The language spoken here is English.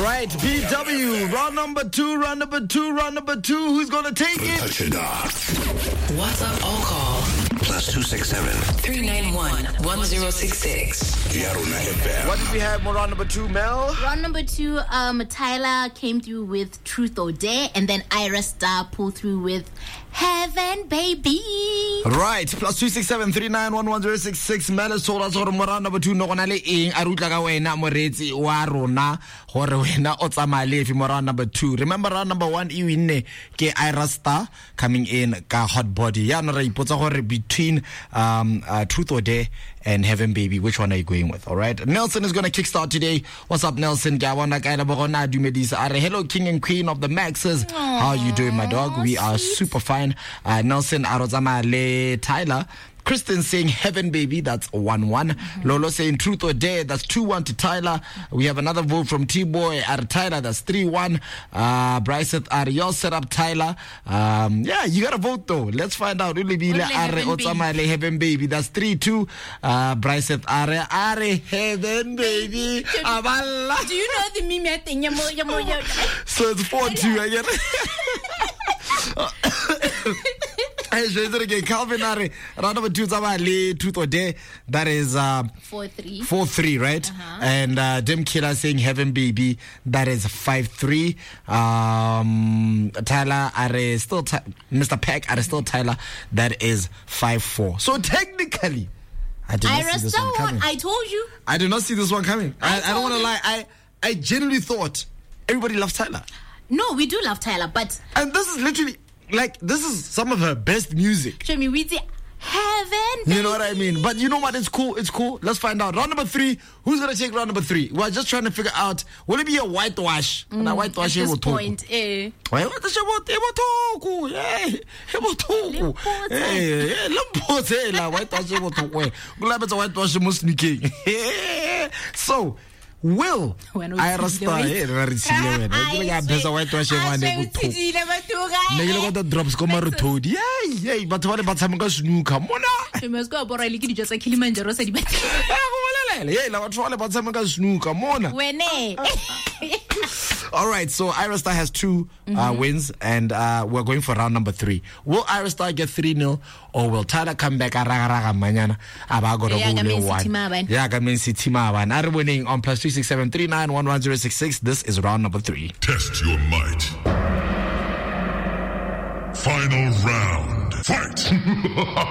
right, BW, round number two. Who's going to take it? WhatsApp all call. +267 391 1066. What did we have for round number two, Mel? Round number two, Tyler came through with Truth or Dare, and then Ira Star pulled through with Heaven Baby. Right, +267 391 1066. Mel has told us round number two. No one arutla ka wena moretsi wa rona gore wena o tsamale if round number two. Remember round number one e winne ke Ira Star coming in ka Hot Body. Ya no ra ipotsa gore between Truth or Dare and Heaven Baby, which one are you going with? All right, Nelson is going to kickstart today. What's up, Nelson? Hello, King and Queen of the Maxes. How are you doing, my dog? We are super fine. Nelson Arozamale Tyler. Kristen saying Heaven Baby, that's 1-1. Lolo saying Truth or Dare, that's 2-1 to Tyler. We have another vote from T-Boy at Tyler, that's 3-1. Bryce at y'all set up Tyler. Yeah, you gotta vote though. Let's find out. Heaven Baby, that's 3-2. Bryce at Are Heaven Baby. Do you know the meme thing? So it's 4-2 again. Calvin Are round number two, Truth or Dare, that is 4-3, right? And Dim Killer saying Heaven Baby, that is 5-3. Tyler Are still Mr. Peck Are still Tyler, that is 5-4. So technically, I did not see this one coming. I told you. I did not see this one coming. I don't want to lie. I genuinely thought everybody loves Tyler. No, we do love Tyler, but and this is literally. Like, this is some of her best music. Show me, we say Heaven Baby. You know what I mean? But you know what? It's cool. Let's find out. Round number 3. Who's going to take round number 3? We're just trying to figure out, will it be a whitewash? Whitewash at this point, So, will Ira Star drops come out toad. Yay, but what about some snooker? Mona. You must go about just like Kilimanjaro said. All right, so Ira Star has 2 wins, and we're going for round number 3. Will Ira Star get 3-0, or will Tyler come back? Are winning on +367 391 1066. This is round number 3. Test your might. Final round. Fight!